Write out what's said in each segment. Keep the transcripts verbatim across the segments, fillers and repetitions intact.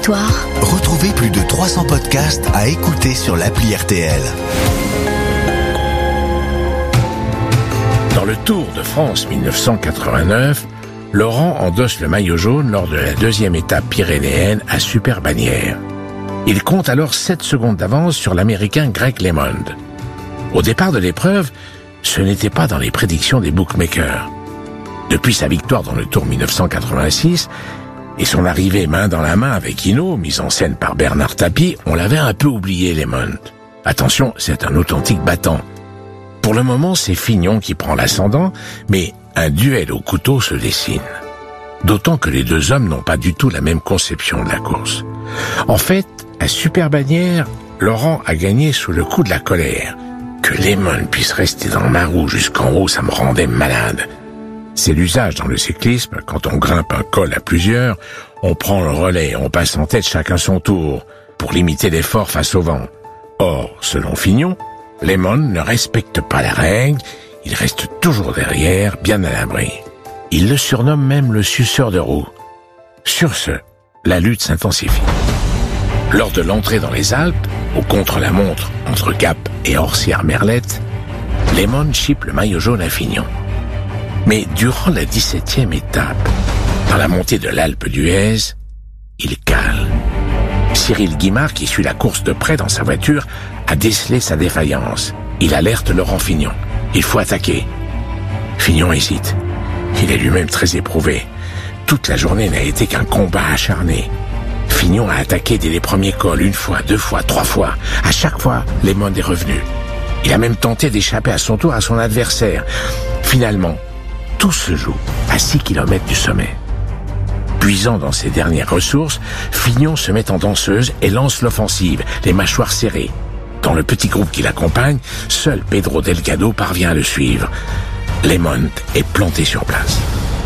histoires. Retrouvez plus de trois cents podcasts à écouter sur l'appli R T L. Dans le Tour de France mille neuf cent quatre-vingt-neuf, Laurent endosse le maillot jaune lors de la deuxième étape pyrénéenne à Super-Bagnères. Il compte alors sept secondes d'avance sur l'Américain Greg LeMond. Au départ de l'épreuve, ce n'était pas dans les prédictions des bookmakers. Depuis sa victoire dans le Tour mille neuf cent quatre-vingt-six et son arrivée main dans la main avec Hinault, mise en scène par Bernard Tapie, on l'avait un peu oublié, LeMond. Attention, c'est un authentique battant. Pour le moment, c'est Fignon qui prend l'ascendant, mais un duel au couteau se dessine. D'autant que les deux hommes n'ont pas du tout la même conception de la course. En fait, à Super-Bagnères, Laurent a gagné sous le coup de la colère. Que LeMond puisse rester dans ma roue jusqu'en haut, ça me rendait malade. C'est l'usage dans le cyclisme, quand on grimpe un col à plusieurs, on prend le relais, on passe en tête chacun son tour, pour limiter l'effort face au vent. Or, selon Fignon, LeMond ne respecte pas la règle, il reste toujours derrière, bien à l'abri. Il le surnomme même le suceur de roue. Sur ce, la lutte s'intensifie. Lors de l'entrée dans les Alpes, au contre-la-montre entre Gap et Orsières-Merlette, LeMond chipe le maillot jaune à Fignon. Mais durant la dix-septième étape, dans la montée de l'Alpe d'Huez, il cale. Cyril Guimard, qui suit la course de près dans sa voiture, a décelé sa défaillance. Il alerte Laurent Fignon. Il faut attaquer. Fignon hésite. Il est lui-même très éprouvé. Toute la journée n'a été qu'un combat acharné. Fignon a attaqué dès les premiers cols, une fois, deux fois, trois fois. À chaque fois, LeMond est revenu. Il a même tenté d'échapper à son tour à son adversaire. Finalement, tout se joue à six kilomètres du sommet. Puisant dans ses dernières ressources, Fignon se met en danseuse et lance l'offensive, les mâchoires serrées. Dans le petit groupe qui l'accompagne, seul Pedro Delgado parvient à le suivre. LeMond est planté sur place.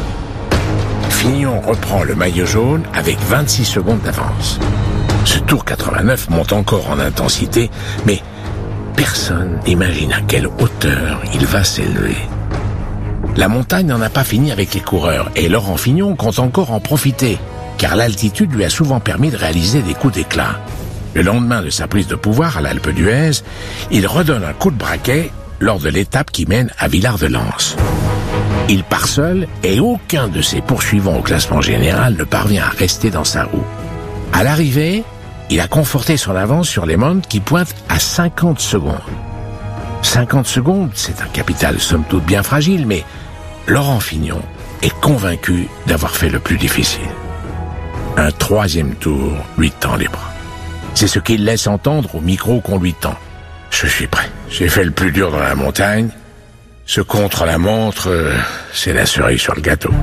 Fignon reprend le maillot jaune avec vingt-six secondes d'avance. Ce Tour quatre-vingt-neuf monte encore en intensité, mais personne n'imagine à quelle hauteur il va s'élever. La montagne n'en a pas fini avec les coureurs et Laurent Fignon compte encore en profiter, car l'altitude lui a souvent permis de réaliser des coups d'éclat. Le lendemain de sa prise de pouvoir à l'Alpe d'Huez, il redonne un coup de braquet lors de l'étape qui mène à Villard-de-Lans. Il part seul et aucun de ses poursuivants au classement général ne parvient à rester dans sa roue. À l'arrivée, il a conforté son avance sur LeMond qui pointe à cinquante secondes. cinquante secondes, c'est un capital somme toute bien fragile, mais Laurent Fignon est convaincu d'avoir fait le plus difficile. Un troisième tour lui tend les bras. C'est ce qu'il laisse entendre au micro qu'on lui tend. Je suis prêt. J'ai fait le plus dur dans la montagne. Ce contre-la-montre, euh, c'est la cerise sur le gâteau.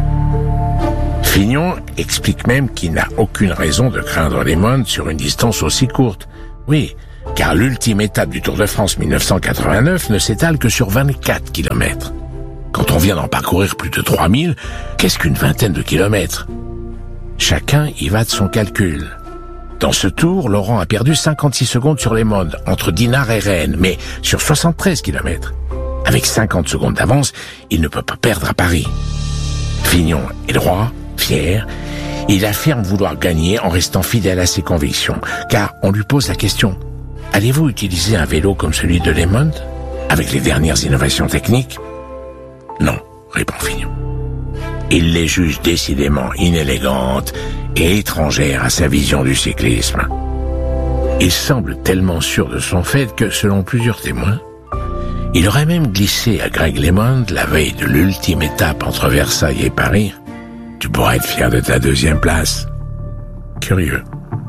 Fignon explique même qu'il n'a aucune raison de craindre LeMond sur une distance aussi courte. Oui, car l'ultime étape du Tour de France mille neuf cent quatre-vingt-neuf ne s'étale que sur vingt-quatre kilomètres. Quand on vient d'en parcourir plus de trois mille, qu'est-ce qu'une vingtaine de kilomètres? Chacun y va de son calcul. Dans ce tour, Laurent a perdu cinquante-six secondes sur LeMond, entre Dinard et Rennes, mais sur soixante-treize kilomètres. Avec cinquante secondes d'avance, il ne peut pas perdre à Paris. Fignon est droit, fier. Il affirme vouloir gagner en restant fidèle à ses convictions, car on lui pose la question « Allez-vous utiliser un vélo comme celui de LeMond, avec les dernières innovations techniques ?» « Non, répond Fignon. Il les juge décidément inélégantes et étrangères à sa vision du cyclisme. Il semble tellement sûr de son fait que, selon plusieurs témoins, il aurait même glissé à Greg LeMond la veille de l'ultime étape entre Versailles et Paris. « Tu pourrais être fier de ta deuxième place. » Curieux.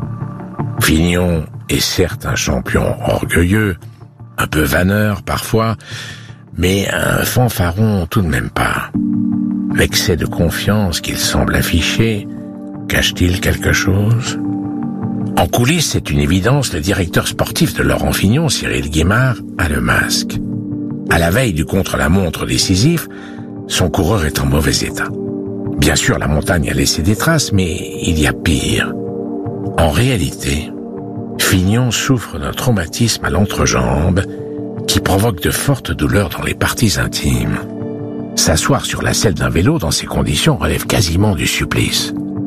Fignon est certes un champion orgueilleux, un peu vanneur parfois, mais un fanfaron tout de même pas. L'excès de confiance qu'il semble afficher, cache-t-il quelque chose? En coulisses, c'est une évidence, le directeur sportif de Laurent Fignon, Cyril Guimard, a le masque. À la veille du contre-la-montre décisif, son coureur est en mauvais état. Bien sûr, la montagne a laissé des traces, mais il y a pire. En réalité, Fignon souffre d'un traumatisme à l'entrejambe qui provoque de fortes douleurs dans les parties intimes. S'asseoir sur la selle d'un vélo dans ces conditions relève quasiment du supplice.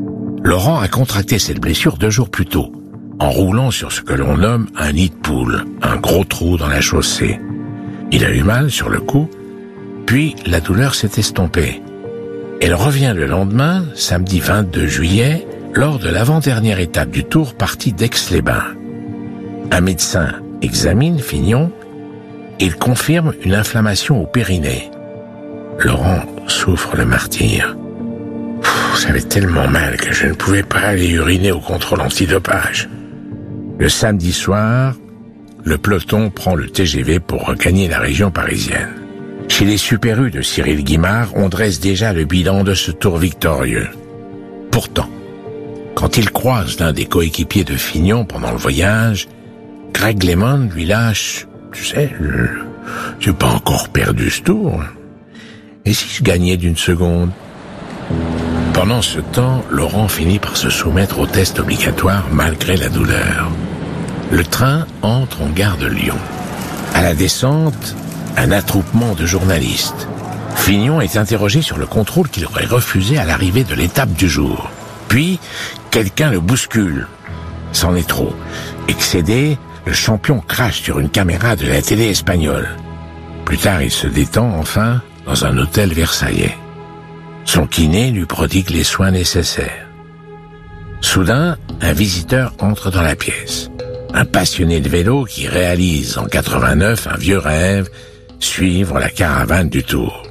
Laurent a contracté cette blessure deux jours plus tôt, en roulant sur ce que l'on nomme un nid de poule, un gros trou dans la chaussée. Il a eu mal sur le coup, puis la douleur s'est estompée. Elle revient le lendemain, samedi vingt-deux juillet, lors de l'avant-dernière étape du Tour parti d'Aix-les-Bains. Un médecin examine Fignon et il confirme une inflammation au périnée. Laurent souffre le martyre. Pff, ça avait tellement mal que je ne pouvais pas aller uriner au contrôle antidopage. Le samedi soir, le peloton prend le T G V pour regagner la région parisienne. Chez les Super U de Cyril Guimard, on dresse déjà le bilan de ce Tour victorieux. Pourtant, quand il croise l'un des coéquipiers de Fignon pendant le voyage, Greg LeMond lui lâche « Tu sais, je j'ai pas encore perdu ce tour. Et si je gagnais d'une seconde ?» Pendant ce temps, Laurent finit par se soumettre au test obligatoire malgré la douleur. Le train entre en gare de Lyon. À la descente, un attroupement de journalistes. Fignon est interrogé sur le contrôle qu'il aurait refusé à l'arrivée de l'étape du jour. Puis, quelqu'un le bouscule. C'en est trop. Excédé, le champion crache sur une caméra de la télé espagnole. Plus tard, il se détend enfin dans un hôtel versaillais. Son kiné lui prodigue les soins nécessaires. Soudain, un visiteur entre dans la pièce. Un passionné de vélo qui réalise en quatre-vingt-neuf un vieux rêve, suivre la caravane du Tour.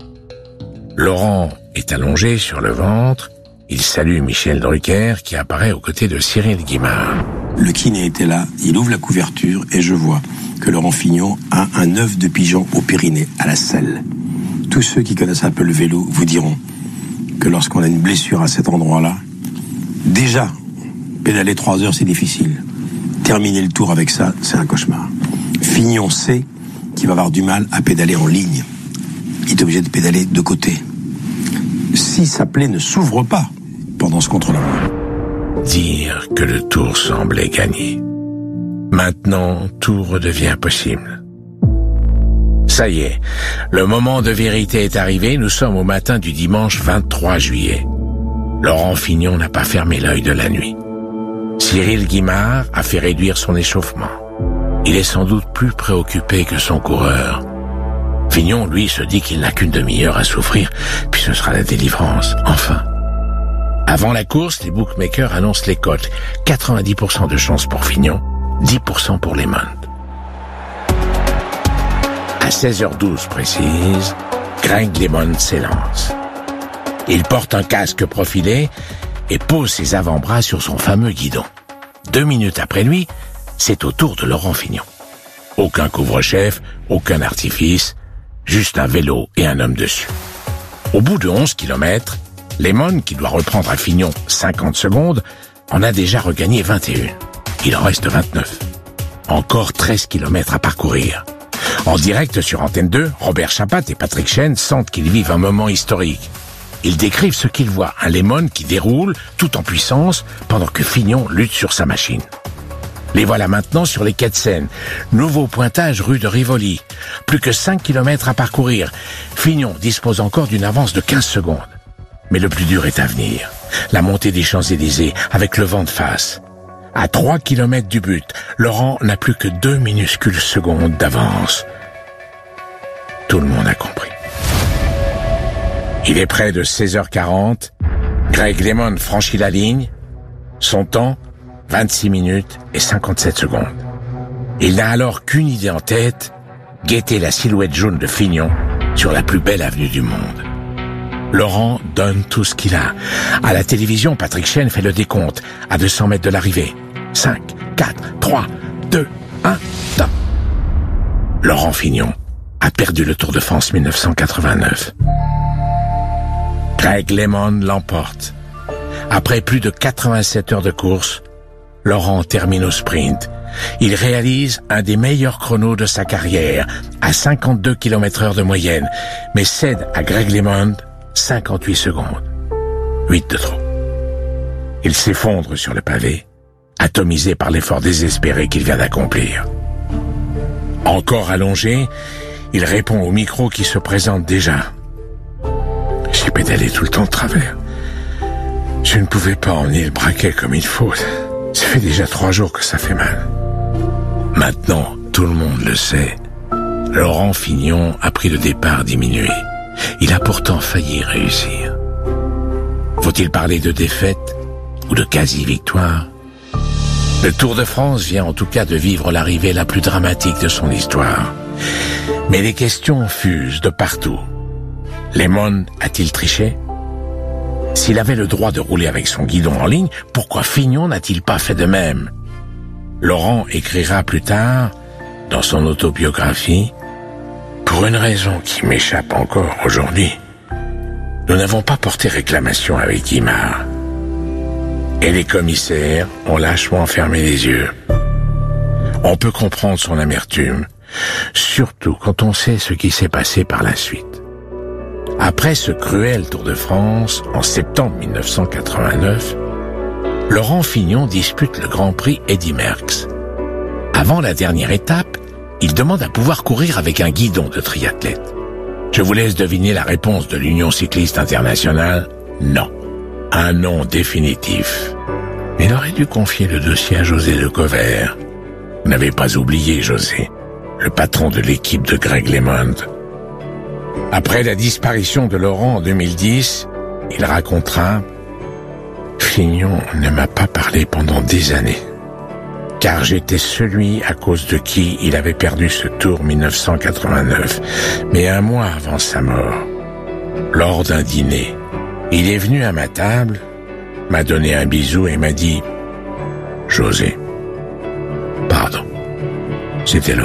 Laurent est allongé sur le ventre. Il salue Michel Drucker qui apparaît aux côtés de Cyril Guimard. Le kiné était là, il ouvre la couverture et je vois que Laurent Fignon a un œuf de pigeon au périnée, à la selle. Tous ceux qui connaissent un peu le vélo vous diront que lorsqu'on a une blessure à cet endroit-là, déjà, pédaler trois heures c'est difficile. Terminer le Tour avec ça, c'est un cauchemar. Fignon sait qu'il va avoir du mal à pédaler en ligne. Il est obligé de pédaler de côté. Si sa plaie ne s'ouvre pas pendant ce contre-la-montre. Dire que le Tour semblait gagné. Maintenant, tout redevient possible. Ça y est, le moment de vérité est arrivé, nous sommes au matin du dimanche vingt-trois juillet. Laurent Fignon n'a pas fermé l'œil de la nuit. Cyril Guimard a fait réduire son échauffement. Il est sans doute plus préoccupé que son coureur. Fignon, lui, se dit qu'il n'a qu'une demi-heure à souffrir, puis ce sera la délivrance, enfin. Avant la course, les bookmakers annoncent les cotes. quatre-vingt-dix pour cent de chance pour Fignon, dix pour cent pour LeMond. À seize heures douze précise, Greg LeMond s'élance. Il porte un casque profilé et pose ses avant-bras sur son fameux guidon. Deux minutes après lui, c'est au tour de Laurent Fignon. Aucun couvre-chef, aucun artifice, juste un vélo et un homme dessus. Au bout de onze kilomètres, LeMond, qui doit reprendre à Fignon cinquante secondes, en a déjà regagné vingt et un. Il en reste vingt-neuf. Encore treize kilomètres à parcourir. En direct sur Antenne deux, Robert Chapat et Patrick Chêne sentent qu'ils vivent un moment historique. Ils décrivent ce qu'ils voient, un LeMond qui déroule, tout en puissance, pendant que Fignon lutte sur sa machine. Les voilà maintenant sur les quais de Seine. Nouveau pointage rue de Rivoli. Plus que cinq kilomètres à parcourir. Fignon dispose encore d'une avance de quinze secondes. Mais le plus dur est à venir. La montée des Champs-Élysées, avec le vent de face. À trois kilomètres du but, Laurent n'a plus que deux minuscules secondes d'avance. Tout le monde a compris. Il est près de seize heures quarante. Greg LeMond franchit la ligne. Son temps, vingt-six minutes et cinquante-sept secondes. Il n'a alors qu'une idée en tête, guetter la silhouette jaune de Fignon sur la plus belle avenue du monde. Laurent donne tout ce qu'il a. À la télévision, Patrick Chêne fait le décompte à deux cents mètres de l'arrivée. cinq, quatre, trois, deux, un, top. Laurent Fignon a perdu le Tour de France mille neuf cent quatre-vingt-neuf. Greg LeMond l'emporte. Après plus de quatre-vingt-sept heures de course, Laurent termine au sprint. Il réalise un des meilleurs chronos de sa carrière, à cinquante-deux kilomètres heure de moyenne, mais cède à Greg LeMond cinquante-huit secondes. huit de trop. Il s'effondre sur le pavé, atomisé par l'effort désespéré qu'il vient d'accomplir. Encore allongé, il répond au micro qui se présente déjà. J'ai pédalé tout le temps de travers. Je ne pouvais pas emmener le braquet comme il faut. Ça fait déjà trois jours que ça fait mal. Maintenant, tout le monde le sait. Laurent Fignon a pris le départ diminué. Il a pourtant failli réussir. Faut-il parler de défaite ou de quasi-victoire? Le Tour de France vient en tout cas de vivre l'arrivée la plus dramatique de son histoire. Mais les questions fusent de partout. Lemon a-t-il triché? S'il avait le droit de rouler avec son guidon en ligne, pourquoi Fignon n'a-t-il pas fait de même? Laurent écrira plus tard, dans son autobiographie, « Pour une raison qui m'échappe encore aujourd'hui, nous n'avons pas porté réclamation avec Guimard. Et les commissaires ont lâchement fermé les yeux. On peut comprendre son amertume, surtout quand on sait ce qui s'est passé par la suite. Après ce cruel Tour de France, en septembre mille neuf cent quatre-vingt-neuf, Laurent Fignon dispute le Grand Prix Eddy Merckx. Avant la dernière étape, il demande à pouvoir courir avec un guidon de triathlète. Je vous laisse deviner la réponse de l'Union cycliste internationale, non. Un non définitif. Mais il aurait dû confier le dossier à José Le Couvert. Vous n'avez pas oublié José, le patron de l'équipe de Greg LeMond. Après la disparition de Laurent en deux mille dix, il racontera « Fignon ne m'a pas parlé pendant des années, car j'étais celui à cause de qui il avait perdu ce Tour mille neuf cent quatre-vingt-neuf, mais un mois avant sa mort, lors d'un dîner, il est venu à ma table, m'a donné un bisou et m'a dit « José, pardon, c'était Laurent Fignon. »